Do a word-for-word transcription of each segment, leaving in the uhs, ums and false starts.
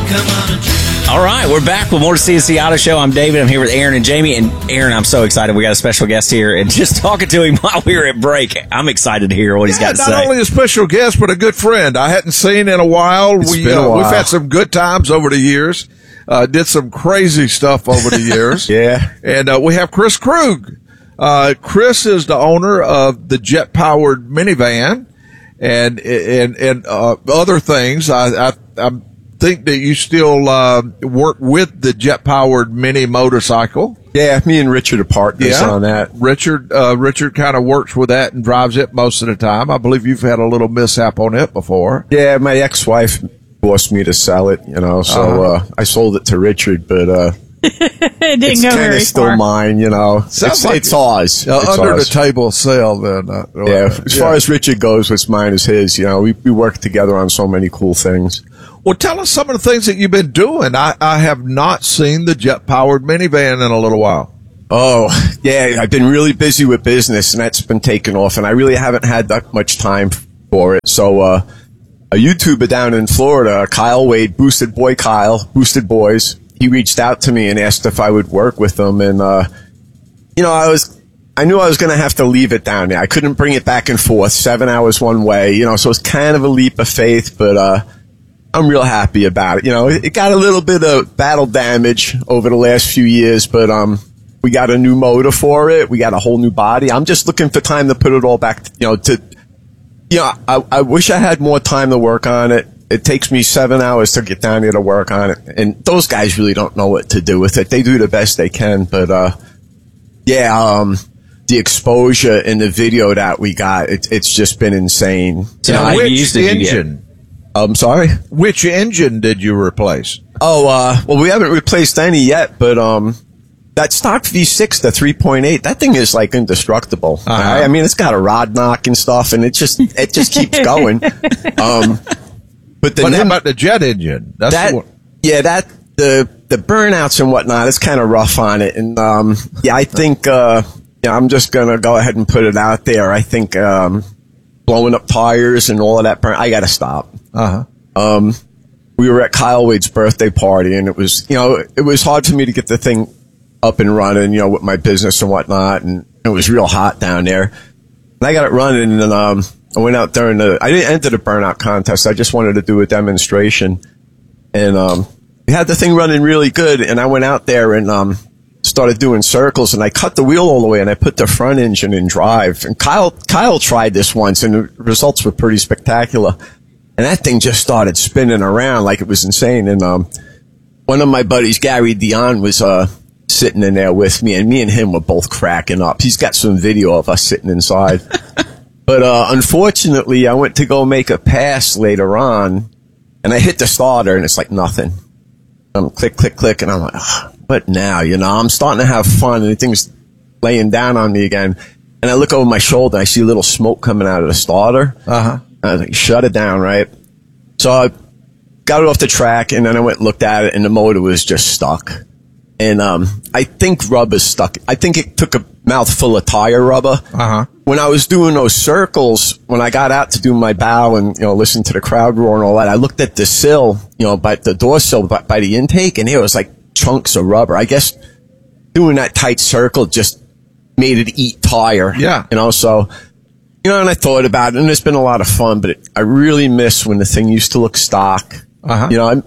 All right, we're back with more C N C Auto Show. I'm David. I'm here with Aaron and Jamie. And Aaron, I'm so excited. We got a special guest here. And just talking to him while we were at break, I'm excited to hear what yeah, he's got to not say. Not only a special guest, but a good friend I hadn't seen in a while. It's we, been a uh, while. We've had some good times over the years. Uh, did some crazy stuff over the years. Yeah. And uh, we have Chris Krug. Uh, Chris is the owner of the jet-powered minivan and and and uh, other things. I, I I think that you still uh, work with the jet-powered mini motorcycle. Yeah, me and Richard are partners Yeah. on that. Richard uh, Richard kind of works with that and drives it most of the time. I believe you've had a little mishap on it before. Yeah, my ex-wife forced me to sell it, you know, so Uh-huh. uh, I sold it to Richard, but uh, it didn't it's go kind very of still far. mine, you know. Sounds It's, like it's it. ours. Uh, It's under ours. the table sale, then. Uh, Yeah, as far as Richard goes, what's mine is his. You know, we we work together on so many cool things. Well, tell us some of the things that you've been doing. I, I have not seen the jet-powered minivan in a little while. Oh, yeah, I've been really busy with business, and that's been taking off, and I really haven't had that much time for it. So, uh, a YouTuber down in Florida, Kyle Wade, Boosted Boy Kyle, Boosted Boys, he reached out to me and asked if I would work with him, and, uh, you know, I was, I knew I was going to have to leave it down there. I couldn't bring it back and forth, seven hours one way, you know, so it's kind of a leap of faith, but, uh, I'm real happy about it. You know, it got a little bit of battle damage over the last few years, but, um, we got a new motor for it. We got a whole new body. I'm just looking for time to put it all back, you know, to, you know, I, I wish I had more time to work on it. It takes me seven hours to get down here to work on it. And those guys really don't know what to do with it. They do the best they can. But, uh, yeah, um, the exposure in the video that we got, it, it's just been insane. So Now, how which used did you get? engine? I'm sorry? Which engine did you replace? Oh, uh, well, we haven't replaced any yet, but, um, that stock V six, the three point eight, that thing is like indestructible. Uh-huh. I, I mean, it's got a rod knock and stuff, and it just it just keeps going. Um, but the But how Nim- about the jet engine? That's that the one. yeah, that the the burnouts and whatnot, it's kind of rough on it, and um, yeah, I think uh, yeah, I'm just gonna go ahead and put it out there. I think um, blowing up tires and all of that burn, I got to stop. Uh-huh. Um, we were at Kyle Wade's birthday party, and it was, you know, it was hard for me to get the thing up and running, you know, with my business and whatnot, and it was real hot down there. And I got it running, and um, I went out there, and the, I didn't enter the burnout contest. I just wanted to do a demonstration, and um, we had the thing running really good, and I went out there and um, started doing circles, and I cut the wheel all the way, and I put the front engine in drive. And Kyle, Kyle tried this once, and the results were pretty spectacular. And that thing just started spinning around like it was insane. And um, one of my buddies, Gary Dion, was uh, sitting in there with me, and me and him were both cracking up. He's got some video of us sitting inside. But uh, unfortunately, I went to go make a pass later on, and I hit the starter, and it's like nothing. I'm click, click, click, and I'm like, oh, what now? You know, I'm starting to have fun, and the thing's laying down on me again. And I look over my shoulder, and I see a little smoke coming out of the starter. Uh-huh. I was like, shut it down, right? So I got it off the track, and then I went and looked at it, and the motor was just stuck. And um, I think rubber's stuck. I think it took a mouthful of tire rubber. Uh-huh. When I was doing those circles, when I got out to do my bow and, you know, listen to the crowd roar and all that, I looked at the sill, you know, by the door sill, by, by the intake, and there was like chunks of rubber. I guess doing that tight circle just made it eat tire. Yeah. You know, so... You know, and I thought about it, and it's been a lot of fun, but it, I really miss when the thing used to look stock. Uh-huh. You know, I'm,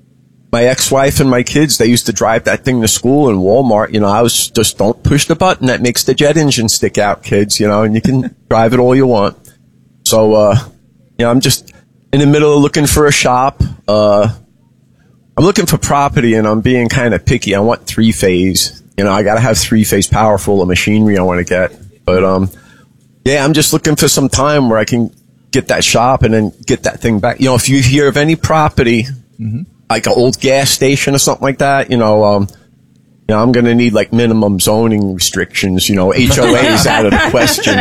my ex-wife and my kids, they used to drive that thing to school in Walmart. You know, I was just, don't push the button that makes the jet engine stick out, kids, you know, and you can drive it all you want. So, uh, you know, I'm just in the middle of looking for a shop. Uh, I'm looking for property, and I'm being kind of picky. I want three-phase. You know, I got to have three-phase power full of machinery I want to get. But, um... yeah, I'm just looking for some time where I can get that shop and then get that thing back. You know, if you hear of any property, mm-hmm. like an old gas station or something like that, you know, um, you know, I'm going to need like minimum zoning restrictions, you know, H O As out of the question.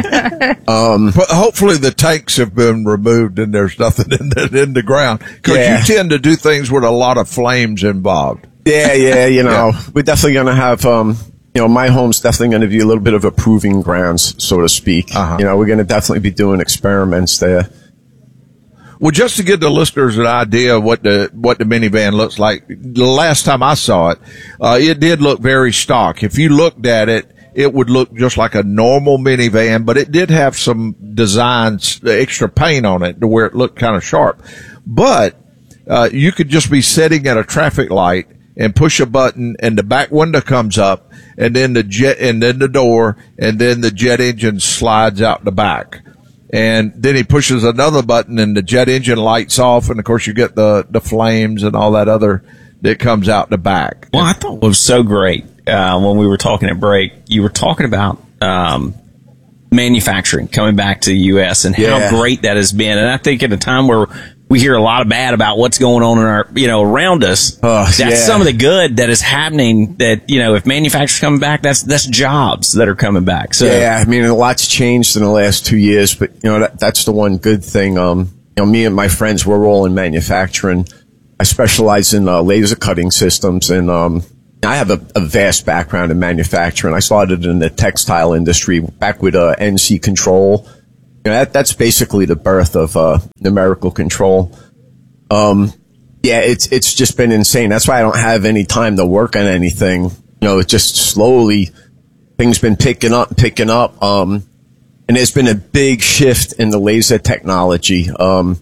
Um, But hopefully the tanks have been removed and there's nothing in the, in the ground. Because Yeah. you tend to do things with a lot of flames involved. yeah, yeah, you know, Yeah. we're definitely going to have, um, you know, my home's definitely going to be a little bit of a proving grounds, so to speak. Uh-huh. You know, we're going to definitely be doing experiments there. Well, just to give the listeners an idea of what the what the minivan looks like, the last time I saw it, uh, it did look very stock. If you looked at it, it would look just like a normal minivan, but it did have some designs, extra paint on it to where it looked kind of sharp. But uh, you could just be sitting at a traffic light and push a button, and the back window comes up, and then the jet, and then the door, and then the jet engine slides out the back. And then he pushes another button and the jet engine lights off. And of course you get the, the flames and all that other that comes out the back. Well, I thought it was so great. Uh, when we were talking at break, you were talking about, um, manufacturing coming back to the U S and Yeah. how great that has been. And I think at a time where we hear a lot of bad about what's going on in our, you know, around us, Oh, that's yeah. some of the good that is happening that, you know, if manufacturers coming back, that's, that's jobs that are coming back. So, Yeah, I mean, a lot's changed in the last two years, but you know that, that's the one good thing. Um, you know, me and my friends, we're all in manufacturing. I specialize in uh, laser cutting systems, and um, I have a, a vast background in manufacturing. I started in the textile industry back with uh, N C Control. You know, that, that's basically the birth of uh, numerical control. Um, yeah, it's it's just been insane. That's why I don't have any time to work on anything. You know, it's just slowly things been picking up, picking up. Um, and there's been a big shift in the laser technology. Um,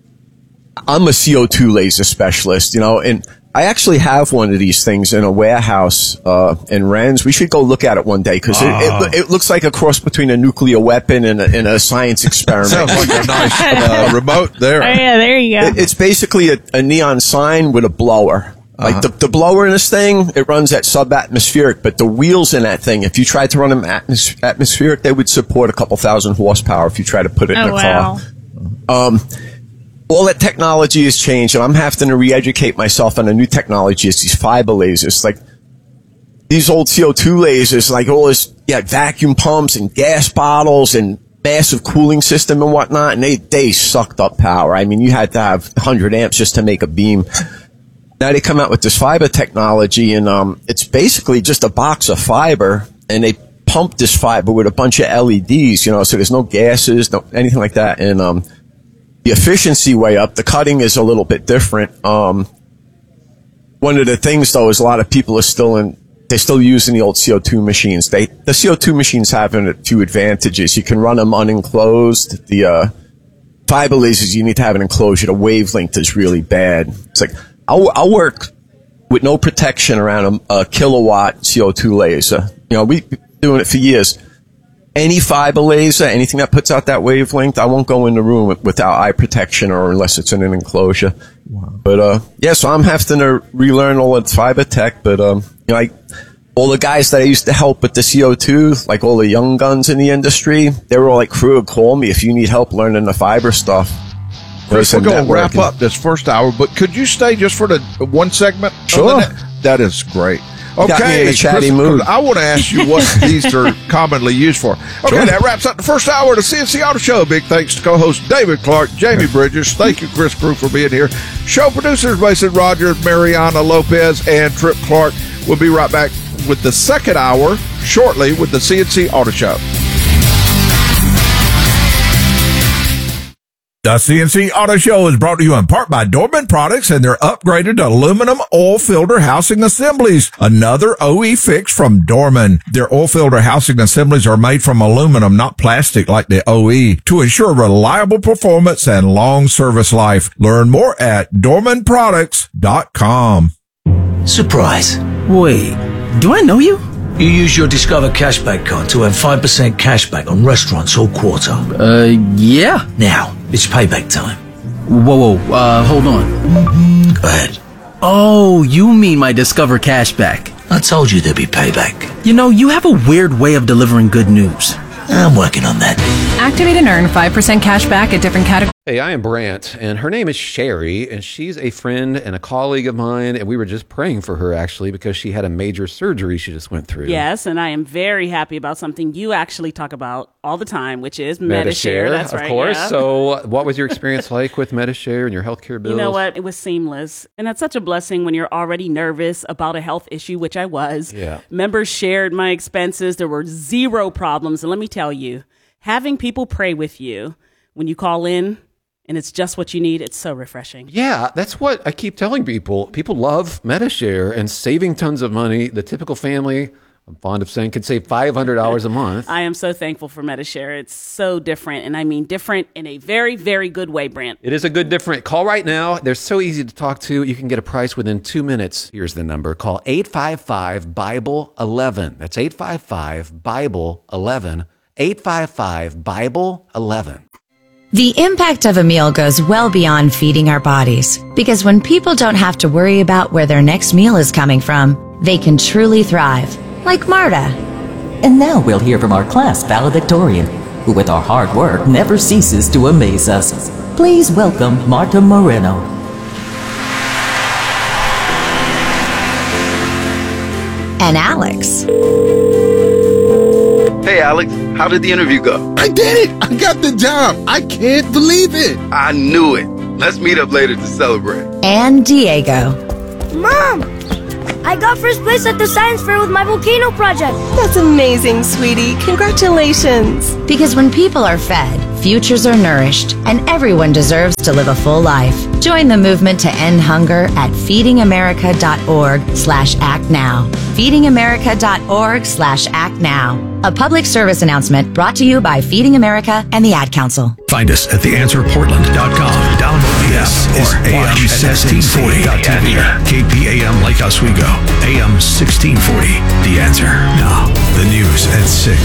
I'm a C O two laser specialist, you know, and I actually have one of these things in a warehouse uh, in Rennes. We should go look at it one day because Oh. it, it, it looks like a cross between a nuclear weapon and a, and a science experiment. Sounds like a nice uh, remote there. Oh, yeah, there you go. It- It's basically a, a neon sign with a blower. Like Uh-huh. the, the blower in this thing, it runs at subatmospheric, but the wheels in that thing, if you tried to run them atmos- atmospheric, they would support a couple thousand horsepower if you try to put it in Oh, a wow. car. Um, all that technology has changed, and I'm having to re-educate myself on the new technology. It's these fiber lasers, like these old C O two lasers, like all this, yeah, vacuum pumps and gas bottles and massive cooling system and whatnot, and they, they sucked up power. I mean, you had to have one hundred amps just to make a beam. Now they come out with this fiber technology, and um, it's basically just a box of fiber, and they pump this fiber with a bunch of L E Ds, you know, so there's no gases, no anything like that, and um, the efficiency way up. The cutting is a little bit different. Um, one of the things, though, is a lot of people are still in, they're still using the old C O two machines. They, the C O two machines have a few advantages. You can run them unenclosed. The uh, fiber lasers, you need to have an enclosure. The wavelength is really bad. It's like, I'll, I'll work with no protection around a, a kilowatt C O two laser. You know, we've been doing it for years. Any fiber laser, anything that puts out that wavelength, I won't go in the room without eye protection or unless it's in an enclosure. Wow. But, uh, yeah, so I'm having to relearn all the fiber tech, but, um, you know, like, all the guys that I used to help with the C O two, like all the young guns in the industry, they were all like, crew, call me if you need help learning the fiber stuff. Chris, we're going to wrap up this first hour, but could you stay just for the one segment? Sure. That is great. Got me Okay, in a chatty Chris, mood. I want to ask you what these are commonly used for. Okay, Sure. that wraps up the first hour of the C N C Auto Show. Big thanks to co-host David Clark, Jamie Bridges. Thank you, Chris Crew, for being here. Show producers Mason Rogers, Mariana Lopez, and Trip Clark. We'll be right back with the second hour shortly with the C N C Auto Show. The C N C Auto Show is brought to you in part by Dorman Products and their upgraded aluminum oil filter housing assemblies. Another O E fix from Dorman. Their oil filter housing assemblies are made from aluminum, not plastic like the O E, to ensure reliable performance and long service life. Learn more at dorman products dot com. Surprise. Wait, do I know you? You use your Discover Cashback card to earn five percent cashback on restaurants all quarter. Uh, yeah. Now, it's payback time. Whoa, whoa, uh, hold on. Go ahead. Oh, you mean my Discover Cashback. I told you there'd be payback. You know, you have a weird way of delivering good news. I'm working on that. Activate and earn five percent cash back at different categories. Hey, I am Brant, and her name is Sherry, and she's a friend and a colleague of mine, and we were just praying for her, actually, because she had a major surgery she just went through. Yes, and I am very happy about something you actually talk about all the time, which is MediShare. MediShare, That's of right, course. yeah. So what was your experience like with MediShare and your healthcare bills? You know what? It was seamless. And that's such a blessing when you're already nervous about a health issue, which I was. Yeah. Members shared my expenses. There were zero problems. And let me tell you, having people pray with you when you call in and it's just what you need. It's so refreshing. Yeah, that's what I keep telling people. People love Metashare and saving tons of money. The typical family, I'm fond of saying, could save five hundred dollars a month. I am so thankful for Metashare. It's so different, and I mean different in a very, very good way, Brant. It is a good different. Call right now. They're so easy to talk to. You can get a price within two minutes. Here's the number. Call eight five five, Bible eleven. That's eight five five, Bible eleven. eight five five, Bible eleven. The impact of a meal goes well beyond feeding our bodies, because when people don't have to worry about where their next meal is coming from, they can truly thrive. Like Marta. And now we'll hear from our class valedictorian, who with our hard work never ceases to amaze us. Please welcome Marta Moreno. And Alex. Hey Alex, how did the interview go? I did it! I got the job! I can't believe it! I knew it. Let's meet up later to celebrate. And Diego. Mom! I got first place at the science fair with my volcano project. That's amazing, sweetie. Congratulations. Because when people are fed, futures are nourished, and everyone deserves to live a full life. Join the movement to end hunger at feedingamerica.org slash act now. feedingamerica.org slash act now. A public service announcement brought to you by Feeding America and the Ad Council. Find us at the answer portland dot com. Download the app or A M sixteen forty T V. K P A M Lake Oswego. A M sixteen forty. The Answer. Now, the news at six.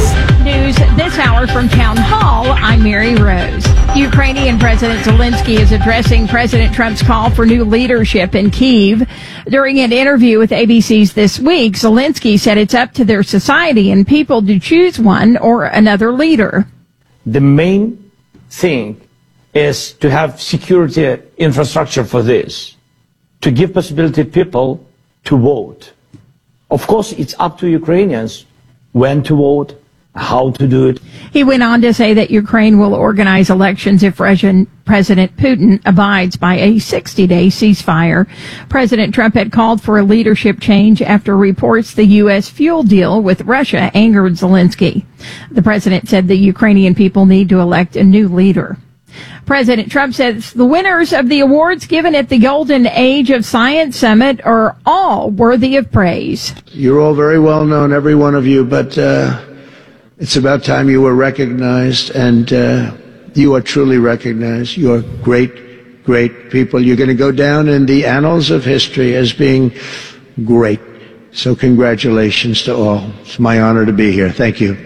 News this hour from Town Hall. I'm Mary Rose. Ukrainian President Zelensky is addressing President Trump's call for new leadership in Kyiv. During an interview with A B C's This Week, Zelensky said it's up to their society and people to choose one or another leader. The main thing is to have security infrastructure for this, to give possibility people to vote. Of course, it's up to Ukrainians when to vote, how to do it. He went on to say that Ukraine will organize elections if Russian President Putin abides by a sixty-day ceasefire. President Trump had called for a leadership change after reports the U S fuel deal with Russia angered Zelensky. The president said the Ukrainian people need to elect a new leader. President Trump says the winners of the awards given at the Golden Age of Science Summit are all worthy of praise. You're all very well known, every one of you, but uh, it's about time you were recognized, and uh, you are truly recognized. You are great, great people. You're going to go down in the annals of history as being great. So congratulations to all. It's my honor to be here. Thank you.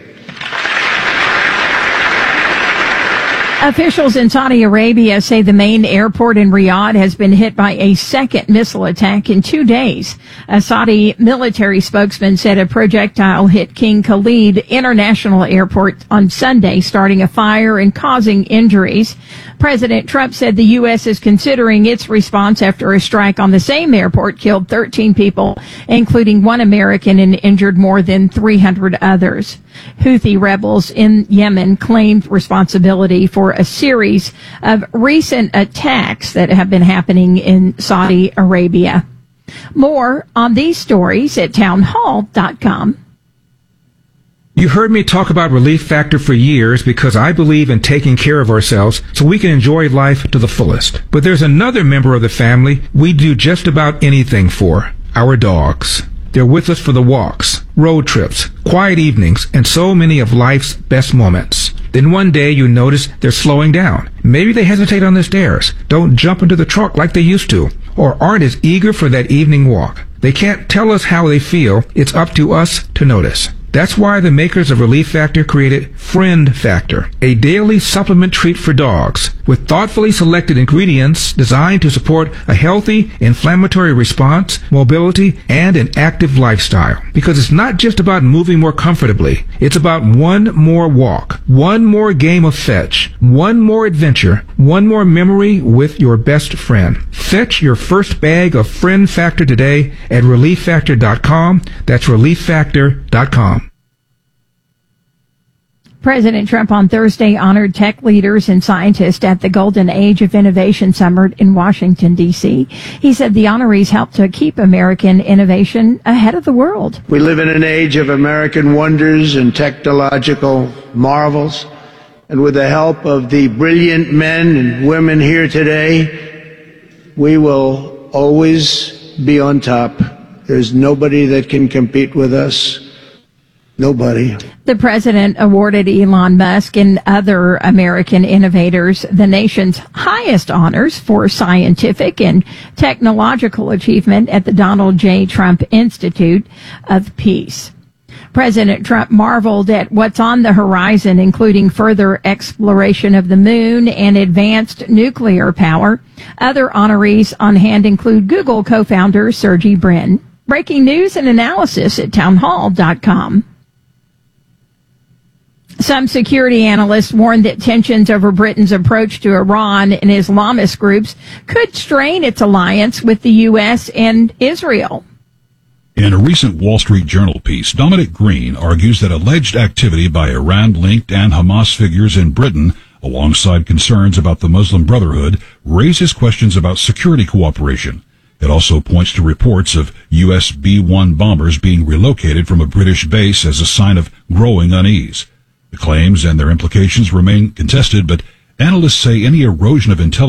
Officials in Saudi Arabia say the main airport in Riyadh has been hit by a second missile attack in two days. A Saudi military spokesman said a projectile hit King Khalid International Airport on Sunday, starting a fire and causing injuries. President Trump said the U S is considering its response after a strike on the same airport killed thirteen people, including one American, and injured more than three hundred others. Houthi rebels in Yemen claimed responsibility for a series of recent attacks that have been happening in Saudi Arabia. More on these stories at townhall dot com. You heard me talk about Relief Factor for years because I believe in taking care of ourselves so we can enjoy life to the fullest. But there's another member of the family we do just about anything for, our dogs. They're with us for the walks, road trips, quiet evenings, and so many of life's best moments. Then one day you notice they're slowing down. Maybe they hesitate on the stairs, don't jump into the truck like they used to, or aren't as eager for that evening walk. They can't tell us how they feel. It's up to us to notice. That's why the makers of Relief Factor created Friend Factor, a daily supplement treat for dogs with thoughtfully selected ingredients designed to support a healthy inflammatory response, mobility, and an active lifestyle. Because it's not just about moving more comfortably. It's about one more walk, one more game of fetch, one more adventure, one more memory with your best friend. Fetch your first bag of Friend Factor today at relief factor dot com. That's relief factor dot com. President Trump on Thursday honored tech leaders and scientists at the Golden Age of Innovation Summit in Washington, D C He said the honorees helped to keep American innovation ahead of the world. We live in an age of American wonders and technological marvels. and with the help of the brilliant men and women here today, we will always be on top. There's nobody that can compete with us. Nobody. The president awarded Elon Musk and other American innovators the nation's highest honors for scientific and technological achievement at the Donald J. Trump Institute of Peace. President Trump marveled at what's on the horizon, including further exploration of the moon and advanced nuclear power. Other honorees on hand include Google co-founder Sergey Brin. Breaking news and analysis at townhall dot com. Some security analysts warned that tensions over Britain's approach to Iran and Islamist groups could strain its alliance with the U S and Israel. In a recent Wall Street Journal piece, Dominic Green argues that alleged activity by Iran-linked and Hamas figures in Britain, alongside concerns about the Muslim Brotherhood, raises questions about security cooperation. It also points to reports of U S B one bombers being relocated from a British base as a sign of growing unease. The claims and their implications remain contested, but analysts say any erosion of intelligence